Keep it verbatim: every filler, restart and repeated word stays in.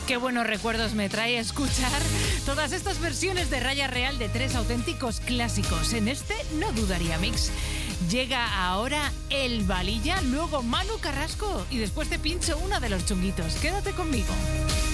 Qué buenos recuerdos me trae escuchar todas estas versiones de Raya Real de tres auténticos clásicos. En este No Dudaría Mix. Llega ahora El Valilla, luego Manu Carrasco y después te pincho uno de los chunguitos. Quédate conmigo.